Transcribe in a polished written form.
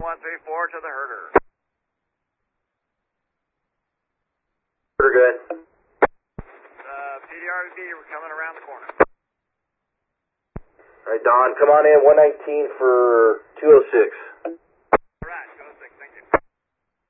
134 to the herder. Herder, good. PDRV, we're coming around the corner. All right, Don, come on in, 119 for 206.